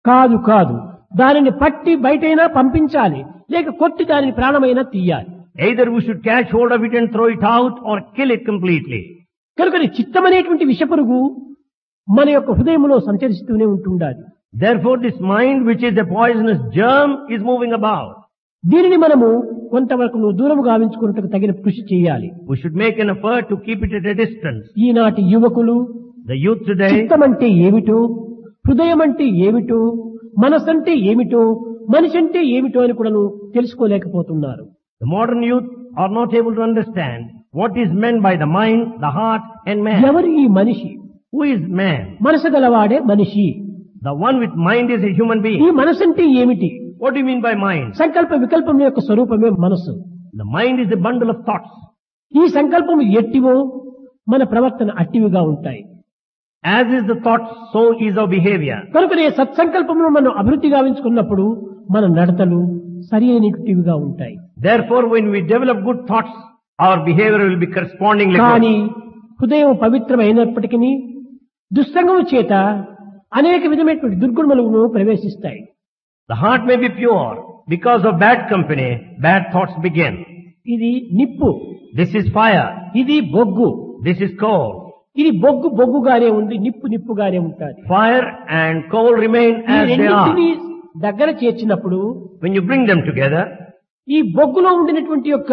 కాదు కాదు, దానిని పట్టి బయటైనా పంపించాలి, లేక కొట్టి దానిని ప్రాణమైనా తీయాలి. Either we should catch hold of it and throw it out or kill it completely. కనుక చిత్తమనేటువంటి విషపురుగు మన యొక్క హృదయంలో సంచరిస్తూనే ఉంటుండాలి. Therefore this mind, which is a poisonous germ, is moving about. దీనిని మనము కొంతవరకు దూరం గావించుకున్నట్టుకు తగిన కృషి చేయాలి. We should make an effort to keep it at a distance. ఈనాటి యువకులు The youth today, చిత్తమంటే ఏమిటో, హృదయం అంటే ఏమిటో, మనసంటే ఏమిటో, మనిషి అంటే ఏమిటో అని కూడా తెలుసుకోలేకపోతున్నారు. the modern youth are not able to understand what is meant by the mind, the heart and man. ఎవరు ఈ మనిషి? Who is man? మనసు గలవాడే మనిషి. The one with mind is a human ఈ being. మనసు అంటే ఏమిటి? What do you mean by mind? సంకల్ప వికల్పం యొక్క స్వరూపమే మనసు. The mind is a bundle of thoughts. ఈ సంకల్పం ఎట్టివో మన ప్రవర్తన అట్టివిగా ఉంటాయి. As is the thought, so is our behavior. కనుకనే సత్సంకల్పమును మనం అభివృద్ధి గావించుకున్నప్పుడు మన నడతలు సరి అయినటివిగా ఉంటాయి. Therefore, when we develop good thoughts, our behavior will be correspondingly కానీ good. హృదయం పవిత్రమైనప్పటికీ దుస్సంగము చేత అనేక విధమైనటువంటి దుర్గుణములను ప్రవేశిస్తాయి. The heart may be pure. Because of bad company, bad thoughts begin. ఇది నిప్పు, This is fire. ఇది బొగ్గు. This is coal. ఇది బొగ్గు బొగ్గుగానే ఉంది, నిప్పు నిప్పుగానే ఉంటుంది. Fire and coal remain ఈ as they రెండింటినీ are. దగ్గర చేర్చినప్పుడు When you bring them together, ఈ బొగ్గులో ఉండినటువంటి యొక్క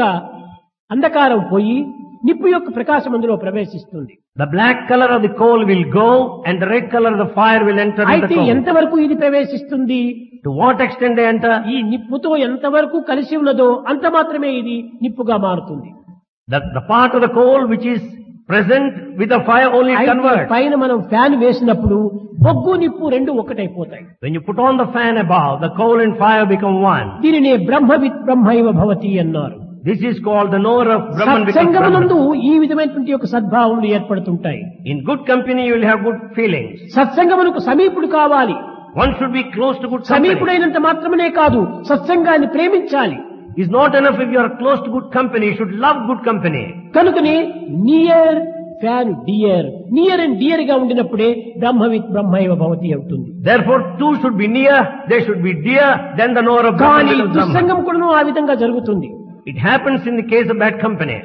అంధకారం పోయి నిప్పు యొక్క ప్రకాశం అందులో ప్రవేశిస్తుంది. the black color of the coal will go and the red color of the fire will enter in the అయితే coal. ఎంతవరకు ఇది ప్రవేశిస్తుంది? To what extent they enter? ఈ నిప్పుతో ఎంతవరకు కలిసి ఉన్నదో అంత మాత్రమే ఇది నిప్పుగా మారుతుంది. The part of the coal which is present with the fire only అయితే converts. పైన మనం ఫ్యాన్ వేసినప్పుడు బొగ్గు నిప్పు రెండు ఒకటైపోతాయి. When you put on the fan above, the coal and fire become one. దీనిని బ్రహ్మవిత్ బ్రహ్మైవ భవతి అన్నారు. This is called the knower of Brahman becomes సత్సంగమునందు Brahman. ఈ విధమైనటువంటి యొక్క సద్భావములు ఏర్పడుతుంటాయి. In good company you will have good feelings. సత్సంగమునకు సమీపుడు కావాలి. One should be close to good company. సమీపుడైనంత మాత్రమే కాదు, సత్సంగాన్ని ప్రేమించాలి. It's not enough if you are close to good company, you should love good company. కనుకనే near fan dear, near and dear గా ఉండినప్పుడే బ్రహ్మవిత్ బ్రహ్మైవ భవతి అవుతుంది. Therefore two should be near, they should be dear, then the knower of Brahman కానీ becomes Brahman. దుస్సంగం కూడాను ఆ విధంగా జరుగుతుంది. It happens in the case of bad company.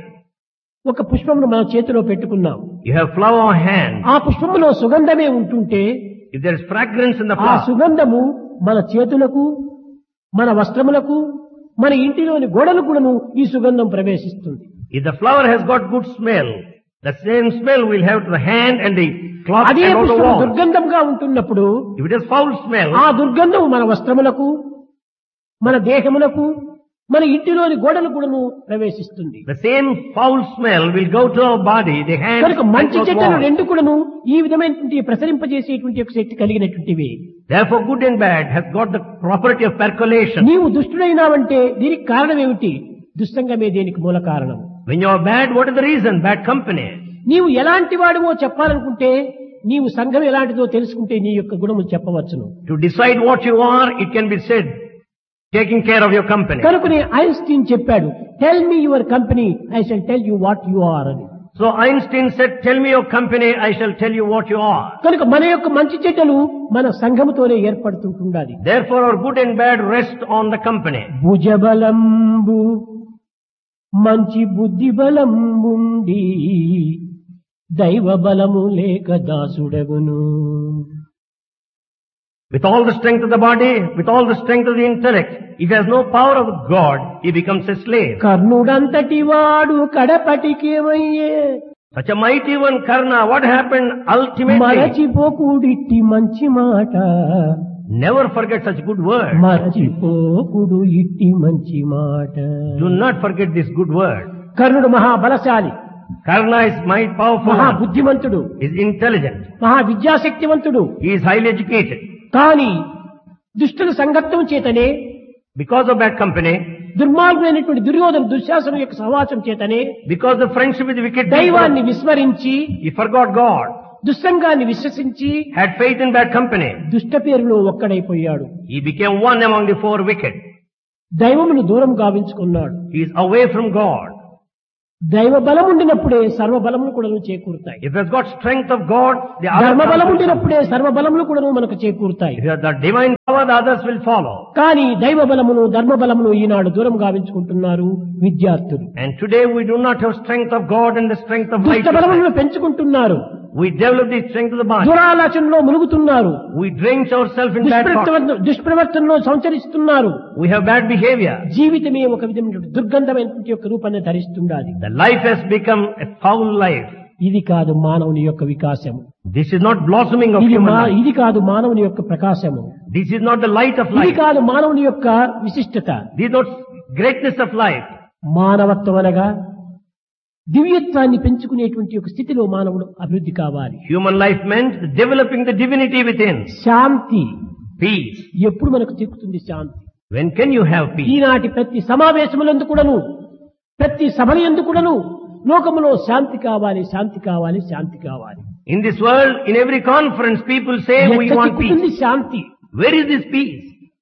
ఒక పుష్పమును మన చేతిలో పెట్టుకున్నాం. You have flower on hand. ఆ పుష్పములో సుగంధమే ఉంటుంటే If there is fragrance in the ఆ flower, సుగంధము మన చేతులకు, మన వస్త్రములకు, మన ఇంటిలోని గోడలకు కూడాను ఈ సుగంధం ప్రవేశిస్తుంది. if the flower has got good smell, the same smell will have to the hand and the cloth అదే and all the పుష్పం wall. దుర్గంధంగా ఉంటున్నప్పుడు If it has foul smell, ఆ దుర్గంధం మన వస్త్రములకు, మన దేహములకు, మన ఇంటిలోని గోడలకు కూడాను ప్రవేశిస్తుంది. the same foul smell will go to our body, the hand కనుక and మంచి cloth చెడ్డలు wall. రెండు కూడాను ఈ విధమైనటువంటి ప్రసరింపజేసేటువంటి ఒక శక్తి కలిగినటువంటివి. Therefore good and bad has got the property of percolation. నీవు దుష్టుడైనావంటే దీనికి కారణం ఏమిటి? దుస్సంగమే దీనికి మూల కారణం. When you are bad, what is the reason? Bad company. నీవు ఎలాంటి వాడివో చెప్పాలనుకుంటే నీవు సంఘం ఎలాంటిదో తెలుసుకుంటే నీ యొక్క గుణములు చెప్పవచ్చును. To decide what you are, it can be said, taking care of your company. కనుకనే ఐన్స్టీన్ చెప్పాడు, tell me your company, I shall tell you what you are అని. So Einstein said, tell me your company, I shall tell you what you are. కనుక మన యొక్క మంచి చెడ్డలు మన సంఘముతోనే ఏర్పడుతుంటుండాలి. Therefore our good and bad rest on the company. భుజబలంబు మంచి బుద్ధి బలంబుండి దైవ బలము లేక దాసుడగును. With all the strength of the body, with all the strength of the intellect, if he has no power of God, he becomes a slave. కర్ణుడంతటి వాడు కడపటికేమయ్యే Such a mighty one, Karna, what happened ultimately? మరచిపోకుడిట్టి మంచి మాట, Never forget such good word. మరచిపోకుడు ఇట్టి మంచి మాట. Do not forget this good word. కర్ణుడు మహాబలశాలి, Karna is mighty powerful, మహా బుద్ధిమంతుడు, is intelligent, మహా విద్యాశక్తివంతుడు. he is highly educated. కానీ దుష్టుల సంగత్వం చేతనే, Because of bad company, దుర్మార్గులైనటువంటి Duryodhana దుశ్శాసనం యొక్క సహవాసం చేతనే because of friendship with wicked దైవాన్ని people, విస్మరించి, he forgot God, దుస్సంగాన్ని విశ్వసించి had faith in bad company. దుష్ట పేరులో ఒక్కడైపోయాడు. He became one among the four wicked. దైవమును దూరం గావించుకున్నాడు. He is away from God. దైవ బలం ఉండినప్పుడే సర్వ బలములు కూడా చేకూరుతాయి. If it has got strength of God, the other ధర్మ బలం will ఉండినప్పుడే సర్వ బలములు కూడా మనకు చేకూరుతాయి. If you have the divine power, the others will follow. కానీ దైవ బలమును ధర్మ బలమును ఈనాడు దూరం గావించుకుంటున్నారు విద్యార్థులు. And today we do not have strength of God and the strength of దుష్ట righteousness. బలములను పెంచుకుంటున్నారు. We develop the strength of the body. దురాలోచనలో మునుగుతున్నారు. We drench ourselves in bad thoughts. దుష్ప్రవర్తనలో సంచరిస్తున్నారు. We have bad behavior. జీవితమే ఒక విధమైన దుర్గంధమైనటువంటి యొక్క రూపాన్ని ధరిస్తుండాలి. The life has become a foul life. ఇది కాదు మానవుని యొక్క వికాసము. This is not blossoming of human life. ఇది కాదు మానవుని యొక్క ప్రకాశము. This is not the light of ఇది life. కాదు మానవుని యొక్క విశిష్టత. This is not greatness of life. మానవత్వం అనగా దివ్యత్వాన్ని పెంచుకునేటువంటి ఒక స్థితిలో మానవుడు అభివృద్ధి కావాలి. Human life meant developing the divinity within. Shanti Peace. ఎప్పుడు మనకు చిక్కుతుంది శాంతి? When can you have peace? ఈనాటి ప్రతి సమావేశములందు కూడాను ప్రతి సభలందు కూడాను లోకములో శాంతి కావాలి, శాంతి కావాలి, శాంతి కావాలి. In this world, in every conference, people say we ఎక్కడ want చిక్కుతుంది peace. Shanti? Where is this peace?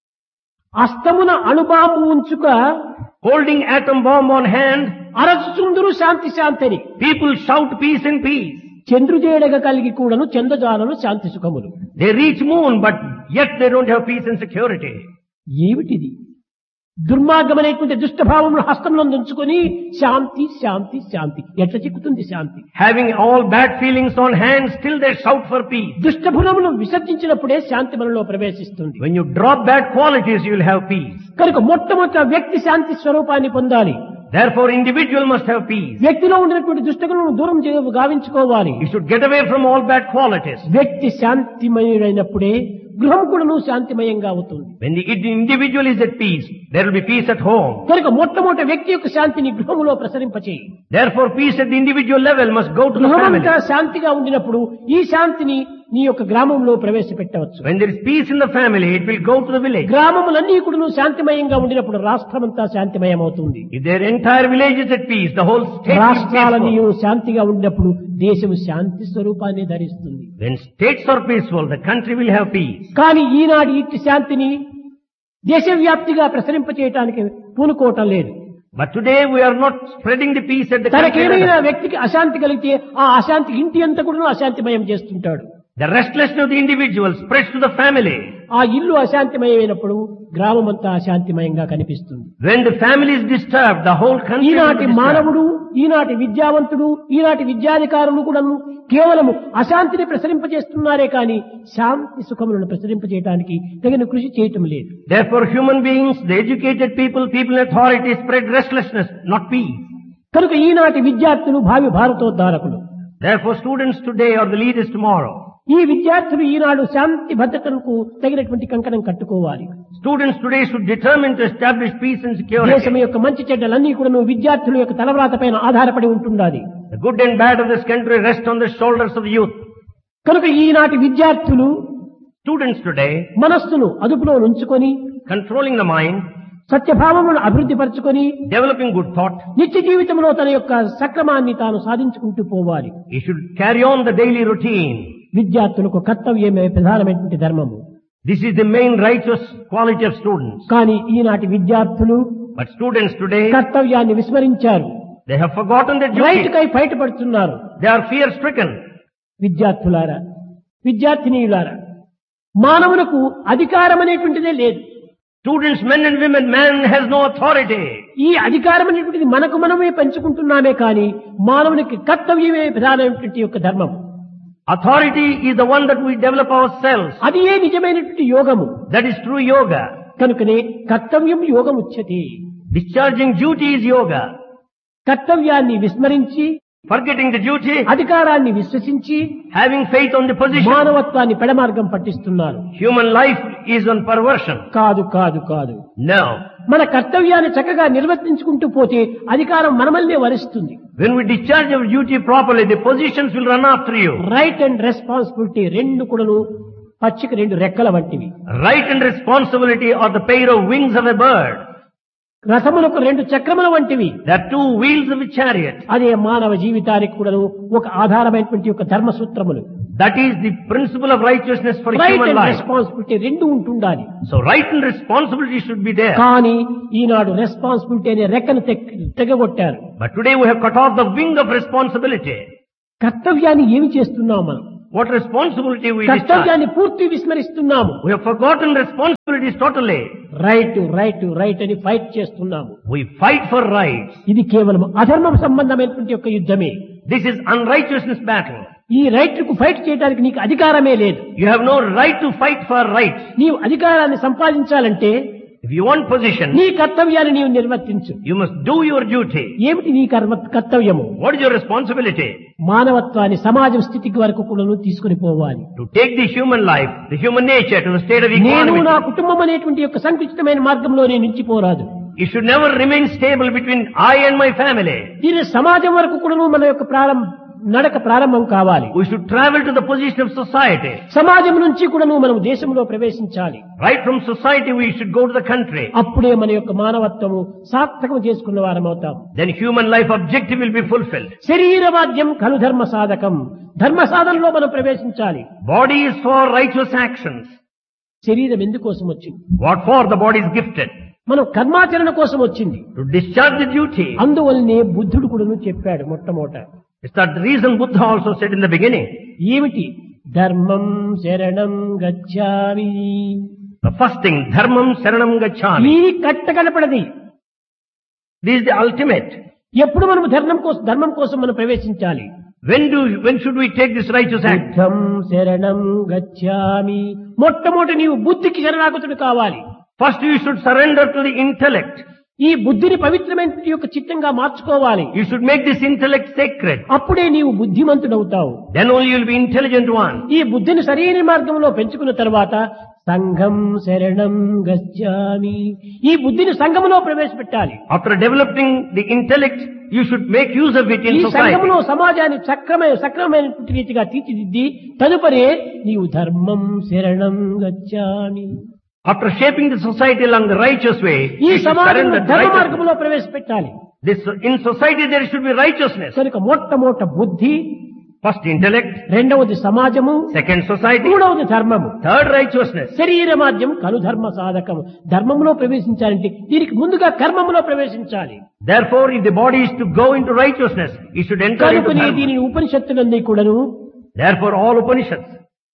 అస్తమున అణుబాంబు ఉంచుక Holding atom bomb on hand, అరచుచుందురు శాంతి శాంతిని. people shout peace and peace. చంద్రుజేడగ కలిగి కూడాను చందజాలను శాంతి సుఖములు. They reach moon, but yet they don't have peace and security. ఏమిటిది? దుర్మార్గమైనటువంటి దుష్టభావమును హస్తంలో ఉంచుకొని శాంతి శాంతి శాంతి ఎట్లా చిక్కుతుంది శాంతి? Having all bad feelings on hand, still they shout for peace. దుష్టభునమును విసర్జించినప్పుడే శాంతి మనలో ప్రవేశిస్తుంది. When you drop bad qualities, you will have peace. కనుక మొట్టమొదట వ్యక్తి శాంతి స్వరూపాన్ని పొందాలి. Therefore, individual must have peace. వ్యక్తిలో ఉండినటువంటి దుష్టగుణను దూరం గావించుకోవాలి. You should get away from all bad qualities. వ్యక్తి శాంతిమయుడైనప్పుడే గృహం కూడాను శాంతిమయంగా అవుతుంది. When the individual is at peace, there will be peace at home. కనుక మొట్టమొదటి వ్యక్తి యొక్క శాంతిని గృహములో ప్రసరింపచేయి. Therefore, peace at the individual level must go to the family. గృహమంతా శాంతిగా ఉండినప్పుడు ఈ శాంతిని నీ యొక్క గ్రామంలో ప్రవేశపెట్టవచ్చు. When there is peace in the family, it will go to the village. గ్రామములన్నీ కూడా శాంతిమయంగా ఉండినప్పుడు రాష్ట్రమంతా శాంతిమయం అవుతుంది. If their entire village is at peace, the whole state will be రాష్ట్రాలని peaceful. శాంతిగా ఉండినప్పుడు దేశము శాంతి స్వరూపాన్ని ధరిస్తుంది. When states are peaceful, the country will have peace. కానీ ఈనాడు ఇట్టి శాంతిని దేశవ్యాప్తిగా ప్రసరింపచేయటానికి పూనుకోవటం లేదు. But today we are not spreading the peace at the country తనకేమైనా level. వ్యక్తికి అశాంతి కలిగితే ఆ అశాంతి ఇంటి అంతా కూడా అశాంతిమయం చేస్తుంటాడు. The restlessness of the individual spreads to the family. ఆ ఇల్లు అశాంతిమయమైనప్పుడు గ్రామం అంతా అశాంతిమయంగా కనిపిస్తుంది. When the family is disturbed, the whole country will ఈనాటి be disturbed. మానవుడు, ఈనాటి విద్యావంతుడు, ఈనాటి విద్యాధికారులు కూడా కేవలం అశాంతిని ప్రసరింపజేస్తున్నారే కానీ శాంతి సుఖములను ప్రసరింపజేయడానికి తగిన కృషి చేయటం లేదు. Therefore, human beings, the educated people, people in authority spread restlessness, not peace. కనుక ఈనాటి విద్యార్థులు భావి భారతోద్ధారకులు. Therefore, students today are the leaders tomorrow. ఈ విద్యార్థులు ఈనాడు శాంతి భద్రతలకు తగినటువంటి కంకణం కట్టుకోవాలి. Students today should determine to establish peace and security. దేశం యొక్క మంచి చెడ్డలన్నీ కూడా విద్యార్థుల యొక్క తలవ్రాత పైన ఆధారపడి ఉంటుండాలి. The good and bad of this country rest on the shoulders of the youth. కనుక ఈనాటి విద్యార్థులు Students today, మనస్సును అదుపులో ఉంచుకొని controlling the mind, సత్యభావమును అభివృద్ధి పరచుకొని developing good thought, నిత్య జీవితంలో తన యొక్క సక్రమాన్ని తాను సాధించుకుంటూ పోవాలి. he should carry on the daily routine. విద్యార్థులకు కర్తవ్యమే ప్రధానమైనటువంటి ధర్మము. This is the main righteous quality of students. కానీ ఈనాటి విద్యార్థులు But students today, కర్తవ్యాన్ని విస్మరించారు. they have forgotten their right duty. కై బయటపడుతున్నారు. They are fear stricken. విద్యార్థులారా, విద్యార్థినీయులారా, మానవులకు అధికారం అనేటువంటిదే లేదు. Students, men and women, man has no authority. ఈ అధికారం అనేటువంటిది మనకు మనమే పెంచుకుంటున్నామే కానీ మానవునికి కర్తవ్యమే ప్రధానమైనటువంటి యొక్క ధర్మం. Authority is the one that we develop ourselves. అది ఏ నిజమైనటువంటి యోగము. That is true yoga. కనుకనే కర్తవ్యం యోగం ఉచ్యతే. Discharging duty is yoga. కర్తవ్యాన్ని విస్మరించి Forgetting the duty, అధికారాన్ని విశ్వసించి having faith on the position. మానవత్వాన్ని పెడమార్గం పట్టిస్తున్నారు. Human life is on perversion. కాదు కాదు కాదు. No. మన కర్తవ్యాన్ని చక్కగా నిర్వర్తించుకుంటూ పోతే అధికారం మనమల్నే వరిస్తుంది. When we discharge our duty properly, the positions will run after you. Right and responsibility రెండు కూడాను పచ్చిక రెండు రెక్కల వంటివి. Right and responsibility are the pair of wings of a bird. రథములకు రెండు చక్రముల వంటివి. There are two wheels of a chariot. అదే మానవ జీవితానికి కూడా ఒక ఆధారమైనటువంటి ఒక ధర్మ సూత్రములు. That is the principle of righteousness for right human and life. Responsibility రెండు ఉంటుండాలి. So right and responsibility should be there. కానీ ఈనాడు రెస్పాన్సిబిలిటీ అనే రెక్కను తెగగొట్టారు. But today we have cut off the wing of responsibility. కర్తవ్యాన్ని ఏమి చేస్తున్నాం మనం? What responsibility we discharge? కర్తవ్యాన్ని పూర్తి విస్మరిస్తున్నాము. We have forgotten responsibilities totally. Right అని ఫైట్ చేస్తున్నాము. We fight for rights. ఇది కేవలం అధర్మం సంబంధమైనటువంటి యొక్క యుద్ధమే. This is unrighteousness battle. ఈ రైట్ కు ఫైట్ చేయడానికి నీకు అధికారమే లేదు. You have no right to fight for rights. నీవు అధికారాన్ని సంపాదించాలంటే If you want position, నీ కర్తవ్యాన్ని నీవు నిర్వర్తించు. you must do your duty. ఏమిటి నీ కర్తవ్యము? What is your responsibility? మానవత్వాన్ని సమాజం స్థితికి వరకు కూడా తీసుకుని పోవాలి. To take the human life, the human nature to the state of నేను equality. నా కుటుంబం అనేటువంటి యొక్క సంకుచితమైన మార్గంలో నేను నిలిచిపోరాదు. It should never remain stable between I and my family. దీని సమాజం వరకు కూడా మన యొక్క నడక ప్రారంభం కావాలి. We should travel to the position of society. సమాజం నుంచి కూడా మనం దేశంలో ప్రవేశించాలి. Right from society we should go to the country. అప్పుడే మన యొక్క మానవత్వము సార్థకం చేసుకున్న వారం అవుతాం. Then human life objective will be fulfilled. శరీరవాద్యం ఖలు ధర్మ సాధకం. ధర్మ సాధనలో మనం ప్రవేశించాలి. Body is for righteous actions. శరీరం ఎందుకోసం వచ్చింది? What for? The body is gifted. మనం కర్మాచరణ కోసం వచ్చింది. To discharge the duty. అందువల్లనే బుద్ధుడు కూడా చెప్పాడు మొట్టమొదట. Is that the reason Buddha also said in the beginning? ఏమిటి? ధర్మం శరణం గచ్ఛామి. The first thing, dharmam saranam gacchami. ఈ కట్టగడపడది. This is the ultimate. ఎప్పుడు మనం ధర్మం కోసం మనం ప్రవేశించాలి? When should we take this righteous act? బుద్ధం శరణం గచ్ఛామి. మొట్టమొదటి నీవు బుద్ధికి శరణాగతుడు కావాలి. First you should surrender to the intellect. ఈ బుద్ధిని పవిత్రమైన యొక్క చిత్తంగా మార్చుకోవాలి. You should make this intellect sacred. అప్పుడే నీవు బుద్ధిమంతుడవుతావు. Then only you will be intelligent one. ఈ బుద్ధిని సరైన మార్గంలో పెంచుకున్న తర్వాత సంఘం శరణం గచ్ఛామి. ఈ బుద్ధిని సంఘములో ప్రవేశపెట్టాలి. After developing the intellect, you should make use of it in ఈ society. సంఘములో సమాజాన్ని సక్రమైన రీతిగా తీర్చిదిద్ది తదుపరి నీవు ధర్మం శరణం గచ్ఛామి. After shaping the society along the righteous way, ఈ you should సమాజంలో surrender to ధర్మ righteousness. మార్గంలో ప్రవేశపెట్టాలి. In society there should be righteousness. కనుక మొట్టమొదట బుద్ధి, First intellect, రెండవది సమాజము, second society, మూడవది ధర్మము, third righteousness. శరీరమాద్యం కలు ధర్మ సాధకం. ధర్మంలో ప్రవేశించాలంటే దీనికి ముందుగా కర్మములో ప్రవేశించాలి. Therefore, if the body is to go into righteousness, it should enter into కనుకనే dharma. దీనిని ఉపనిషత్తులన్నీ కూడాను Therefore, all Upanishads,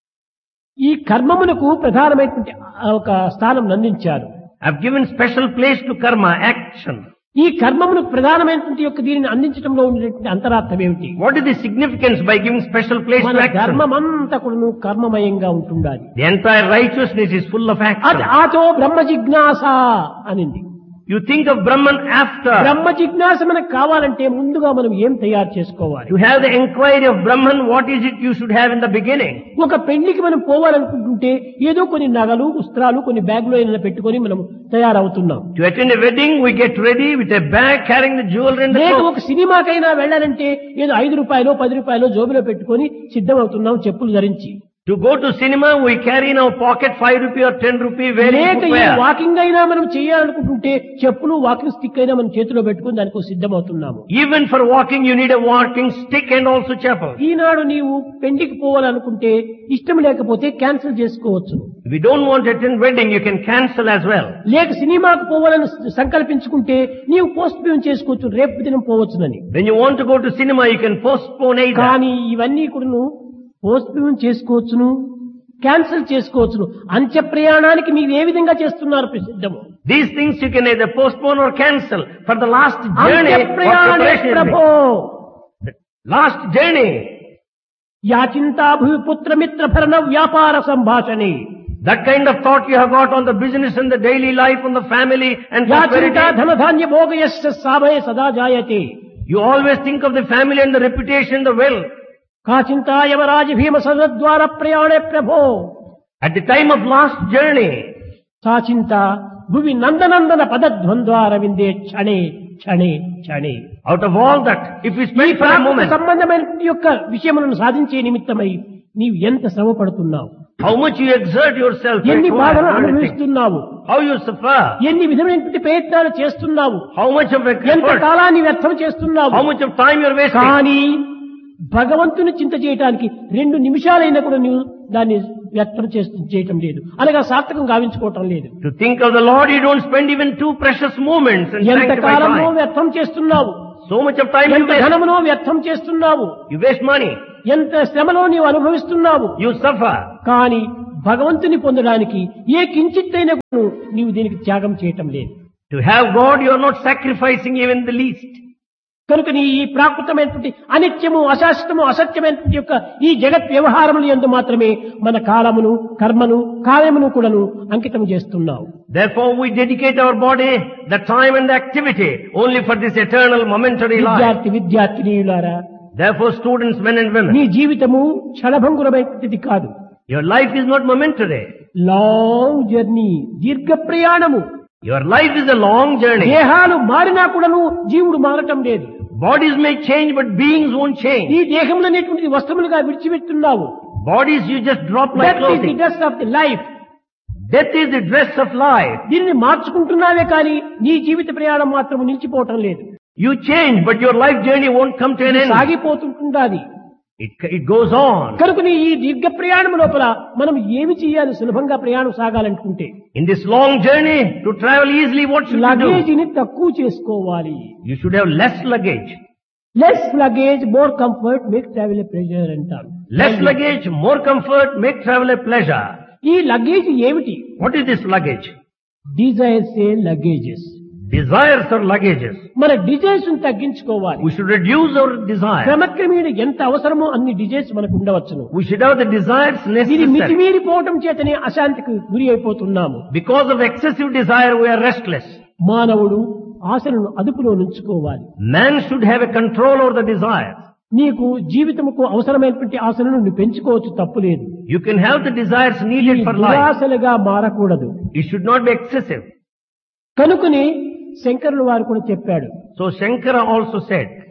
ఈ కర్మమునకు ప్రధానమైనటువంటి ఒక స్థానం అందించారు. have given special place to karma, action. ఈ కర్మమునకు ప్రధానమైనటువంటి యొక్క దీనిని అందించడంలో ఉండేటువంటి అంతరార్థం ఏమిటి? What is the significance by giving special place మన to action? ధర్మమంతా కూడాను కర్మమయంగా ఉంటుండాలి. The entire righteousness is full of అది action. ఆతో బ్రహ్మ జిజ్ఞాస అనింది. You think of Brahman after. బ్రహ్మ జిజ్ఞాస మనకు కావాలంటే ముందుగా మనం ఏం తయారు చేసుకోవాలి? To have the inquiry of Brahman, what is it you should have in the beginning? ఒక పెళ్లికి మనం పోవాలనుకుంటుంటే ఏదో కొన్ని నగలు, వస్త్రాలు, కొన్ని బ్యాగులు అయినా పెట్టుకొని మనం తయారవుతున్నాం. To attend a wedding, we get ready with a bag carrying the jewelry and the లేక clothes. ఒక సినిమాకైనా వెళ్ళాలంటే ఏదో 5 రూపాయలు 10 రూపాయలు జోబులో పెట్టుకొని సిద్ధమవుతున్నాం చెప్పులు ధరించి. To go to cinema, we carry in our pocket 5 rupee or 10 rupee very లేక ఈ footwear. వాకింగ్ అయినా మనం చేయాలనుకుంటుంటే చెప్పులు, వాకింగ్ స్టిక్ అయినా మనం చేతిలో పెట్టుకుని దానికి సిద్ధమవుతున్నాము. Even for walking, you need a walking stick and also chapel. ఈనాడు నీవు పెళ్లికి పోవాలనుకుంటే ఇష్టం లేకపోతే క్యాన్సిల్ చేసుకోవచ్చు. If you don't want to attend wedding, you can cancel as well. లేక సినిమాకు పోవాలని సంకల్పించుకుంటే నీవు పోస్ట్ పోన్ చేసుకోవచ్చు, రేపు దినం పోవచ్చునని. When you want to go to cinema, you can postpone either. కానీ ఇవన్నీ కూడా పోస్ట్ పోన్ చేసుకోవచ్చును, క్యాన్సిల్ చేసుకోవచ్చును. అంత్య ప్రయాణానికి మీరు ఏ విధంగా చేస్తున్నారు సిద్ధము? These things you can either postpone or cancel. For the last journey, అంత్య what ప్రయాణే preparation is ప్రభో. made? The last journey. యాచింతా భూపుత్ర మిత్ర భరణ వ్యాపార సంభాషణే. That kind of thought you have got on the business and the daily life, on the family and prosperity. యాచింతా ధనధాన్య భోగయస్య సాభయ సదా జాయతే. You always think of the family and the reputation, the wealth. కాచింతా Yamaraja భీమ సదద్వార ప్రయాణే ప్రభో. At the time of last journey, సాచింత Bhuvi నందనందన పదద్వంద్వార విందే క్షణే క్షణే క్షణే. out of all that, if we ఈ spend for a Prakrit moment, సంబంధమైన యొక్క విషయములను సాధించే నిమిత్తమై నీవు ఎంత శ్రమ పడుతున్నావు, How much you exert yourself to ఎన్ని acquire బాధలు everything. అనుభవిస్తున్నావు, How you suffer. ఎన్ని విధమైనటువంటి ప్రయత్నాలు చేస్తున్నావు, How much of ఎంత effort. కాలాన్ని వ్యర్థం చేస్తున్నావు. How much of time you're wasting. కానీ భగవంతుని చింత చేయటానికి 2 నిమిషాలైనా కూడా నీవు దాన్ని వ్యర్థం చేయటం లేదు, అనగా సార్థకం గావించుకోవటం లేదు. To think of the Lord, you don't spend even 2 precious moments and ఎంత sanctify కాలమో time. వ్యర్థం చేస్తున్నావు, So much of time you ఎంత waste. ధనమునో వ్యర్థం చేస్తున్నావు, You waste money. ఎంత శ్రమలో నీవు అనుభవిస్తున్నావు. You suffer. కానీ భగవంతుని పొందడానికి ఏ కించిత్తైనా కూడా నీవు దీనికి త్యాగం చేయటం లేదు. To have God, you are not sacrificing even the least. కనుక నీ ఈ ప్రాకృతమైనటువంటి అనిత్యము, అశాశ్వతము, అసత్యమైనటువంటి యొక్క ఈ జగత్ వ్యవహారములు యందు మాత్రమే మన కాలమును, కర్మను, కార్యమును కూడాను అంకితం చేస్తున్నావు. Therefore we dedicate our body, the time and the activity only for this eternal momentary life. విద్యార్థినీయులారా, Therefore students, men and women, నీ జీవితము క్షణభంగురమైనది కాదు. your life is not momentary. Long journey, దీర్ఘ ప్రయాణము. Your life is a long journey. దేహాలు మారినా కూడాను జీవుడు మారటం లేదు. Bodies may change, but beings won't change. ఈ దేహములు అనేటువంటిది వస్త్రములుగా విడిచిపెట్టున్నావు. Bodies you just drop like That is the clothing. dress of the life. Death is the dress of life. దీనిని మార్చుకుంటున్నావే కానీ నీ జీవిత ప్రయాణం మాత్రం నిలిచిపోవటం లేదు. You change, but your life journey won't come to an end. సాగిపోతుంటున్నది. It goes on. కనుకని ఈ దీర్ఘ ప్రయాణం లోపల మనం ఏమి చేయాలి? సులభంగా ప్రయాణం సాగాలనుకుంటే In this long journey, to travel easily, what should you do? లగేజీని తక్కువ చేసుకోవాలి. You should have less luggage. Less luggage more comfort make travel A pleasure అంటారు. Less luggage, more comfort, make travel a pleasure. ఈ luggage ఏమిటి? What is this luggage? Desires A luggages. Desires or luggages. మన desires తగ్గించుకోవాలి. We should reduce our desires. క్రమక్రమేణ ఎంత అవసరమో అన్ని desires మనకు ఉండవచ్చును. We should have the desires ఇది necessary. మితిమీరిపోవటం చేతనే అశాంతికి గురి అయిపోతున్నాము. Because of excessive desire, we are restless. మానవుడు ఆశలను అదుపులో ఉంచుకోవాలి. Man should have a control over the desires. నీకు జీవితముకు అవసరమైనటువంటి ఆశలను నువ్వు పెంచుకోవచ్చు, తప్పులేదు. You can have the desires needed for life. దురాశలుగా మారకూడదు. It should not be excessive. కనుకని శంకరులు వారు కూడా చెప్పాడు, So Shankara also said,